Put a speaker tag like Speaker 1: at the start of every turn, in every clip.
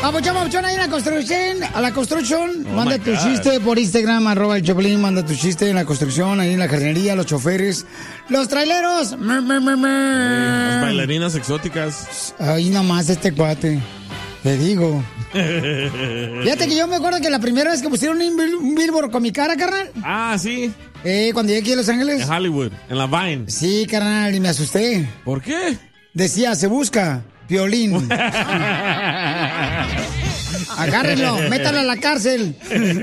Speaker 1: Papuchón, ahí en la construcción, manda tu chiste por Instagram, @el Choplin, manda tu chiste en la construcción, ahí en la jardinería, los choferes, los traileros,
Speaker 2: Las bailarinas exóticas.
Speaker 1: Ahí nomás este cuate, te digo. Fíjate que yo me acuerdo que la primera vez que pusieron un billboard con mi cara, carnal.
Speaker 2: Ah, sí.
Speaker 1: Cuando llegué aquí a Los Ángeles.
Speaker 2: En Hollywood, en la Vine.
Speaker 1: Sí, carnal, y me asusté.
Speaker 2: ¿Por qué?
Speaker 1: Decía, se busca Piolín. Agárrenlo, métalo a la cárcel.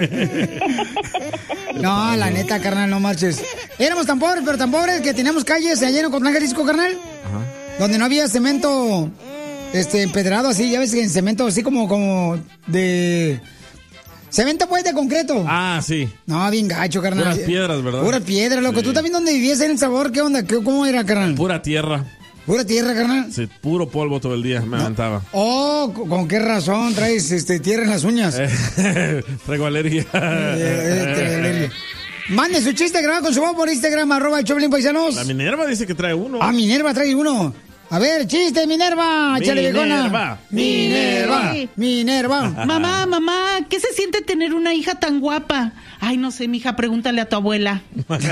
Speaker 1: No, la neta, carnal, no marches. Éramos tan pobres, pero tan pobres que teníamos calles allá en Ocotlán, Jalisco, carnal. Ajá. Donde no había cemento empedrado así, ya ves que en cemento así como de... Cemento pues de concreto.
Speaker 2: Ah, sí.
Speaker 1: No, bien gacho, carnal.
Speaker 2: Puras piedras, ¿verdad?
Speaker 1: Puras piedras, loco. Sí. ¿Tú también dónde vivías en El Sabor? ¿Qué onda? ¿Cómo era, carnal?
Speaker 2: Pura tierra.
Speaker 1: ¿Pura tierra, carnal?
Speaker 2: Sí, puro polvo todo el día, me levantaba.
Speaker 1: Oh, ¿con qué razón traes tierra en las uñas?
Speaker 2: Traigo alergia.
Speaker 1: Mande su chiste grabado con su voz por Instagram, @el Choplin Paisanos.
Speaker 2: La Minerva dice que trae uno.
Speaker 1: Ah, Minerva trae uno. A ver, chiste, Minerva. Échale, viejona. Minerva.
Speaker 3: Mamá, ¿qué se siente tener una hija tan guapa? Ay, no sé, mija, pregúntale a tu abuela.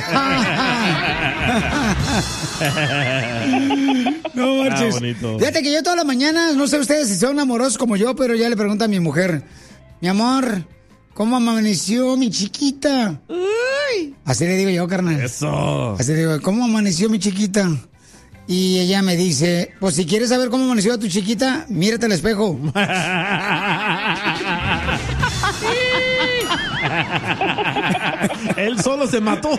Speaker 1: No marches. Fíjate que yo todas las mañanas, no sé ustedes si son amorosos como yo, pero ya le pregunto a mi mujer, mi amor, ¿cómo amaneció mi chiquita? Uy. Así le digo yo, carnal.
Speaker 2: Eso.
Speaker 1: Así le digo, ¿cómo amaneció mi chiquita? Y ella me dice, pues si quieres saber cómo amaneció tu chiquita, mírate al espejo.
Speaker 2: Él solo se mató.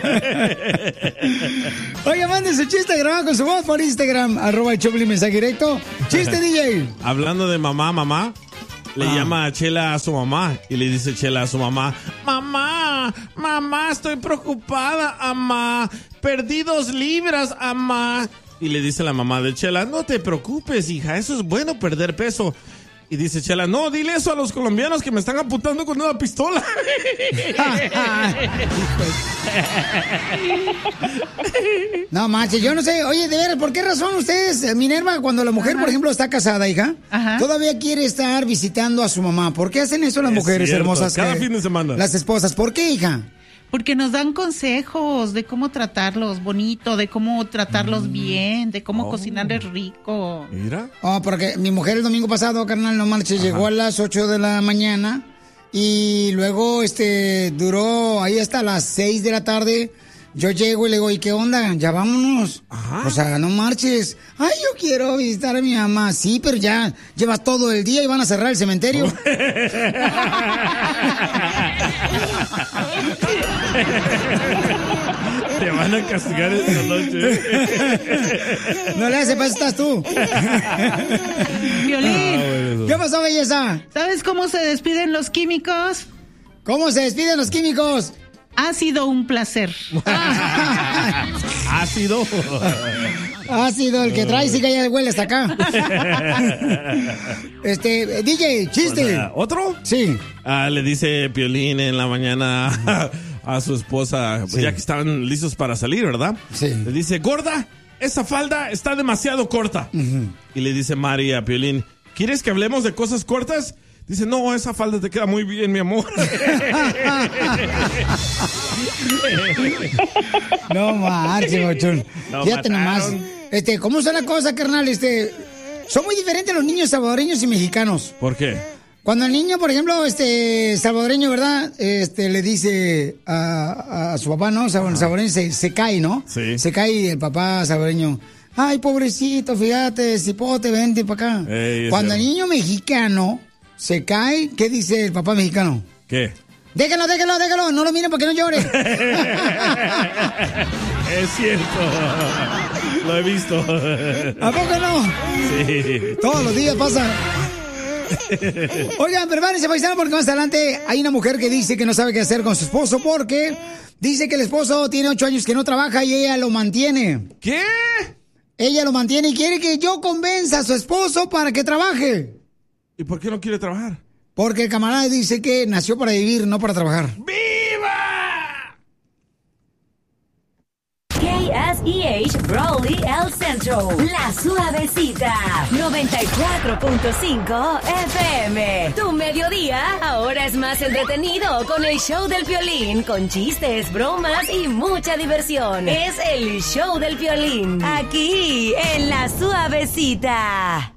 Speaker 1: Oye, mande su chiste grabado con su voz por Instagram, @el Choplin, mensaje directo. Chiste, DJ.
Speaker 2: Hablando de mamá, le llama a Chela a su mamá y le dice Chela a su mamá, mamá, estoy preocupada, mamá, perdí 2 libras, mamá. Y le dice la mamá de Chela, no te preocupes, hija, eso es bueno, perder peso. Y dice Chela, no, dile eso a los colombianos que me están apuntando con una pistola.
Speaker 1: No manches, yo no sé. Oye, de veras, ¿por qué razón ustedes, Minerva, cuando la mujer, por ejemplo, está casada, hija, todavía quiere estar visitando a su mamá? ¿Por qué hacen eso las mujeres hermosas?
Speaker 2: Cada fin de semana.
Speaker 1: Las esposas, ¿por qué, hija?
Speaker 3: Porque nos dan consejos de cómo tratarlos bonito, de cómo tratarlos bien, de cómo cocinarles rico.
Speaker 2: Mira.
Speaker 1: Oh, porque mi mujer el domingo pasado, carnal, no marches, llegó a las 8 de la mañana y luego duró ahí hasta las 6 de la tarde. Yo llego y le digo, ¿y qué onda? Ya vámonos. O sea, no marches. Ay, yo quiero visitar a mi mamá. Sí, pero ya llevas todo el día y van a cerrar el cementerio.
Speaker 2: Te van a castigar esta noche.
Speaker 1: No le haces, pues estás tú.
Speaker 3: Violín.
Speaker 1: ¿Qué pasó, belleza?
Speaker 3: ¿Sabes cómo se despiden los químicos?
Speaker 1: ¿Cómo se despiden los químicos?
Speaker 3: Ha sido un placer.
Speaker 2: ¿Ha sido?
Speaker 1: Ha sido el que trae, sí que ya huele hasta acá. DJ, chiste.
Speaker 2: ¿Otro?
Speaker 1: Sí.
Speaker 2: Le dice Piolín en la mañana a su esposa, ya que estaban listos para salir, ¿verdad?
Speaker 1: Sí.
Speaker 2: Le dice, gorda, esa falda está demasiado corta. Y le dice Mari a Piolín, ¿quieres que hablemos de cosas cortas? Dice, no, esa falda te queda muy bien, mi amor.
Speaker 1: No marches, bochón.
Speaker 2: No,
Speaker 1: fíjate nomás. ¿Cómo son las cosas, carnal? Son muy diferentes los niños salvadoreños y mexicanos.
Speaker 2: ¿Por qué?
Speaker 1: Cuando el niño, por ejemplo, salvadoreño, ¿verdad? Le dice a su papá, ¿no? Salvadoreño se cae, ¿no?
Speaker 2: Sí.
Speaker 1: Se cae el papá salvadoreño. Ay, pobrecito, fíjate, cipote, vente para acá. Cuando el niño mexicano se cae, ¿qué dice el papá mexicano?
Speaker 2: ¿Qué?
Speaker 1: Déjalo, no lo miren para que no llore.
Speaker 2: Es cierto, lo he visto.
Speaker 1: ¿A poco no?
Speaker 2: Sí.
Speaker 1: Todos los días pasa. Oigan, prepárense, paisano, porque más adelante hay una mujer que dice que no sabe qué hacer con su esposo porque dice que el esposo tiene 8 años que no trabaja y ella lo mantiene.
Speaker 2: ¿Qué?
Speaker 1: Ella lo mantiene y quiere que yo convenza a su esposo para que trabaje.
Speaker 2: ¿Y por qué no quiere trabajar?
Speaker 1: Porque el camarada dice que nació para vivir, no para trabajar.
Speaker 2: ¡Viva!
Speaker 4: y H. Brawley El Centro. La Suavecita, 94.5 FM. Tu mediodía ahora es más entretenido con el show del Piolín, con chistes, bromas y mucha diversión. Es el show del Piolín, aquí en La Suavecita.